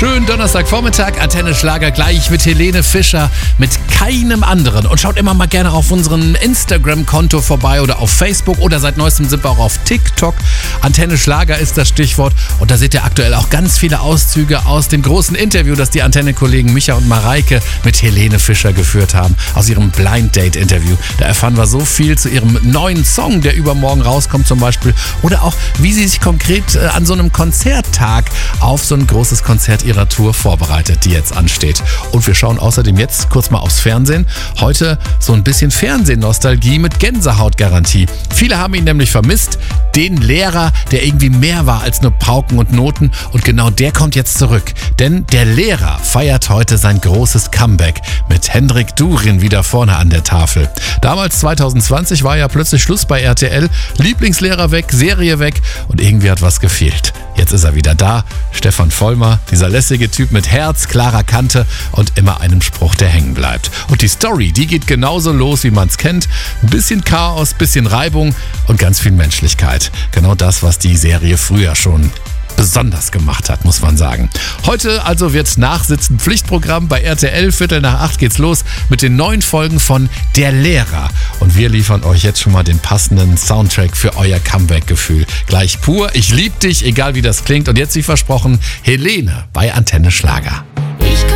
Schönen Donnerstagvormittag, Antenne Schlager gleich mit Helene Fischer, mit keinem anderen. Und schaut immer mal gerne auf unserem Instagram-Konto vorbei oder auf Facebook oder seit neuestem sind wir auch auf TikTok. Antenne Schlager ist das Stichwort und da seht ihr aktuell auch ganz viele Auszüge aus dem großen Interview, das die Antenne-Kollegen Micha und Mareike mit Helene Fischer geführt haben, aus ihrem Blind-Date-Interview. Da erfahren wir so viel zu ihrem neuen Song, der übermorgen rauskommt zum Beispiel, oder auch, wie sie sich konkret an so einem Konzerttag auf so ein großes Konzert ihrer Tour vorbereitet, die jetzt ansteht. Und wir schauen außerdem jetzt kurz mal aufs Fernsehen. Heute so ein bisschen Fernsehnostalgie mit Gänsehautgarantie. Viele haben ihn nämlich vermisst. Den Lehrer, der irgendwie mehr war als nur Pauken und Noten. Und genau der kommt jetzt zurück. Denn der Lehrer feiert heute sein großes Comeback mit Hendrik Durin wieder vorne an der Tafel. Damals 2020 war ja plötzlich Schluss bei RTL. Lieblingslehrer weg, Serie weg und irgendwie hat was gefehlt. Jetzt ist er wieder da. Stefan Vollmer, dieser lässige Typ mit Herz, klarer Kante und immer einem Spruch, der hängen bleibt. Und die Story, die geht genauso los, wie man es kennt. Ein bisschen Chaos, bisschen Reibung und ganz viel Menschlichkeit. Genau das, was die Serie früher schon besonders gemacht hat, muss man sagen. Heute also wird Nachsitzen Pflichtprogramm bei RTL. 7:45 geht's los mit den neuen Folgen von Der Lehrer. Und wir liefern euch jetzt schon mal den passenden Soundtrack für euer Comeback-Gefühl. Gleich pur, ich lieb dich, egal wie das klingt. Und jetzt wie versprochen, Helene bei Antenne Schlager.